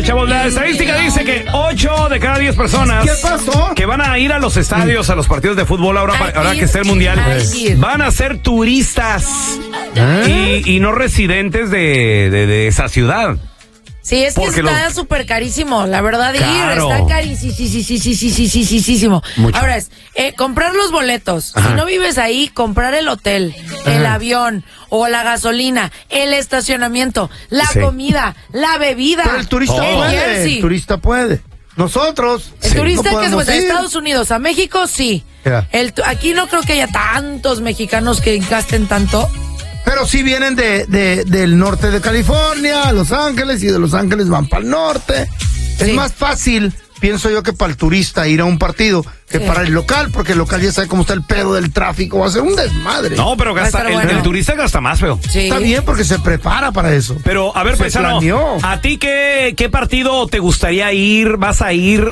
ver, chavos, la estadística dice que 8 de cada 10 personas que van a ir a los estadios, a los partidos de fútbol, ahora que esté el mundial, van a ser turistas y no residentes de esa ciudad. Sí, es que está súper carísimo, la verdad, está carísimo. Ahora comprar los boletos. Si no vives ahí, comprar el hotel, el avión o la gasolina, el estacionamiento, la comida, la bebida. Pero el turista puede. Nosotros. El turista que es de Estados Unidos a México, sí. Aquí no creo que haya tantos mexicanos que gasten tanto. Pero sí vienen del norte de California, a Los Ángeles, y de Los Ángeles van para el norte. Sí. Es más fácil, pienso yo, que para el turista ir a un partido que para el local, porque el local ya sabe cómo está el pedo del tráfico, va a ser un desmadre. No, pero el turista gasta más, feo. Sí. Está bien, porque se prepara para eso. Pero, a ver, paisano, ¿a ti qué partido te gustaría ir? ¿Vas a ir?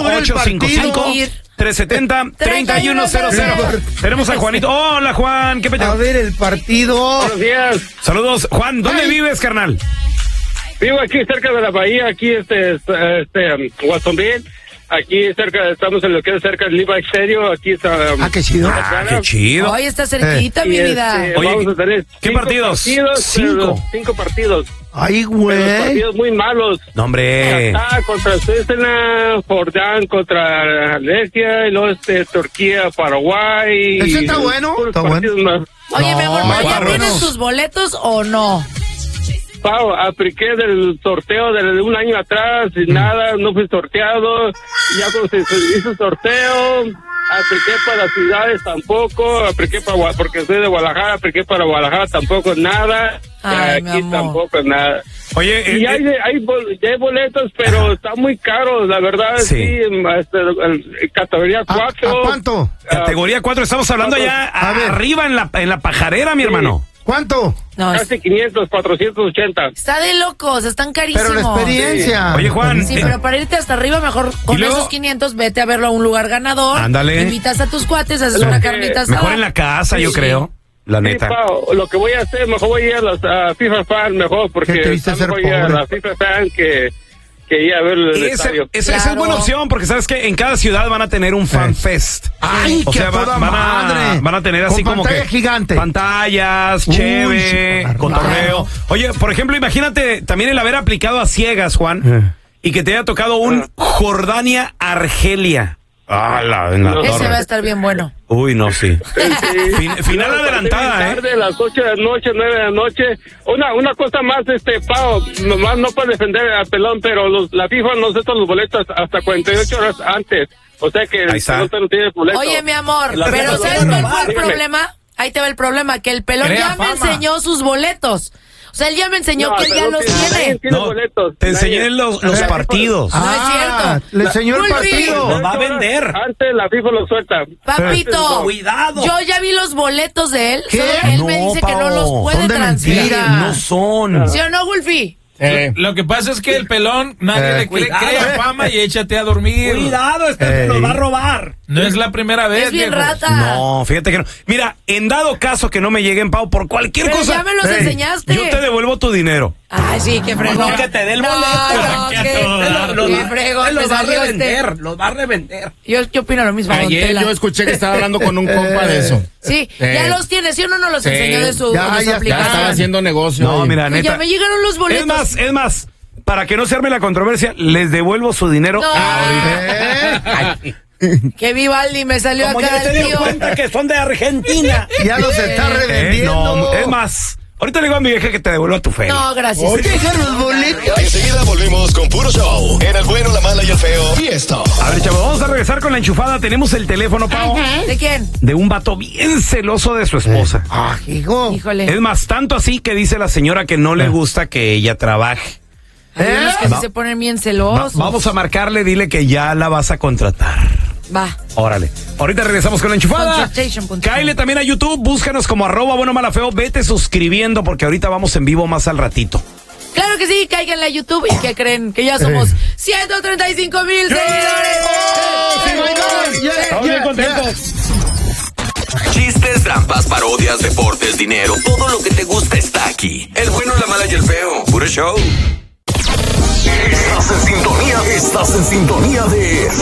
1-855-370-3100. Tenemos a Juanito. Hola, Juan, ¿qué pecho? A ver el partido. Buenos días. Saludos, Juan, ¿dónde vives, carnal? Vivo aquí cerca de la bahía, aquí Watsonville. Aquí estamos en lo que es cerca del Levi Stadium, aquí está. Qué chido. Qué chido. Hoy está cerquita, mi vida. Oye, vamos a tener ¿qué partidos? 5 partidos. Ay, güey. Partidos muy malos. No, hombre. Contra Suecia, Jordán contra Alesia, y luego Turquía, Paraguay. Ese está bueno. Está bueno. Oye, mi amor, ¿ya tienes tus boletos o no? Pau, apliqué del sorteo de un año atrás y nada, no fui sorteado. Ya cuando se hizo el sorteo, apliqué para ciudades tampoco, porque soy de Guadalajara, apliqué para Guadalajara tampoco, nada. Ay, aquí tampoco, nada. Oye, y hay boletos, pero están muy caros, la verdad. Sí, categoría 4. ¿A cuánto? Categoría 4, estamos hablando ya arriba en la pajarera, mi hermano. ¿Cuánto? No, casi 500, 480. Está de locos, están carísimos. Pero la experiencia. Sí. Oye, Juan. Sí, pero para irte hasta arriba, mejor con esos 500, vete a verlo a un lugar ganador. Ándale. Invitas a tus cuates, haces una carnita asada. Mejor en la casa, yo creo. La neta. Pau, lo que voy a hacer, mejor voy a ir a FIFA Fan, mejor, porque voy a ir a la FIFA Fan que ir a ver el estadio. Esa es buena opción, porque sabes que en cada ciudad van a tener un fan fest. ¡Ay, qué toda madre! Van a tener así como que gigante. Pantallas, cheve, cotorreo. Oye, por ejemplo, imagínate también el haber aplicado a ciegas, Juan, y que te haya tocado un Jordania-Argelia. Ese va a estar bien bueno. Uy, no, sí. Final adelantada, tarde, las 8 de la noche, 9 de la noche. Una cosa más, Pau, nomás no para defender al pelón, pero la FIFA nos da los boletos hasta 48 horas antes. O sea que el pelón no tiene boleto. Oye, mi amor, pero ¿sabes cuál fue el problema? Ahí te va el problema, que el pelón ya me enseñó sus boletos. O sea, él ya me enseñó que él ya los tiene. Te enseñé los partidos. No es cierto. Le enseñó el partido. Los va a vender. Antes la FIFA lo suelta. Papito, cuidado. Yo ya vi los boletos de él. ¿Qué? Solo él me dice que no los puede transferir. No son. ¿Sí o no, Wolfie? Lo que pasa es que el pelón, nadie le crea fama y échate a dormir. Cuidado, nos va a robar. No es la primera vez. Es bien viejo. rata. No, fíjate que no. Mira, en dado caso que no me lleguen, Pau, por cualquier Pero cosa. ya me los enseñaste. Yo te devuelvo tu dinero. Ay, sí, qué fregón. No, que te dé el boleto. Qué fregón. Los va a revender. Los va a revender. Yo opino lo mismo. Ayer yo escuché que estaba hablando con un compa de eso. Sí, ya los tiene. ¿Sí o no nos los enseñó de su aplicación? Ya estaba haciendo negocio. No, mira, neta. Ya me llegaron los boletos. Es más. Para que no se arme la controversia, les devuelvo su dinero ahorita. Que Vivaldi me salió Como acá ya te el dio tío. cuenta que son de Argentina. Ya los está revendiendo. No, es más, ahorita le digo a mi vieja que te devuelva tu fe. No, gracias. Oye, los boletos. Enseguida volvemos con puro show. En el bueno, la mala y el feo. Y esto. A ver, chavos, vamos a regresar con la enchufada. Tenemos el teléfono, Pau. ¿De quién? De un vato bien celoso de su esposa. Hijo. Híjole. Es más, tanto así que dice la señora que no le gusta que ella trabaje. Hay unos que sí se ponen bien celosos. Vamos a marcarle, dile que ya la vas a contratar. Va. Órale. Ahorita regresamos con la enchufada. Contratation.com. Cáele también a YouTube, búscanos como @buenomalafeo. Vete suscribiendo porque ahorita vamos en vivo más al ratito. Claro que sí, cáiganle a YouTube y que creen que ya somos 135,000 seguidores. Estamos bien contentos. Chistes, trampas, parodias, deportes, dinero. Todo lo que te gusta está aquí. El bueno, la mala y el feo. Puro show. Estás Estás en sintonía de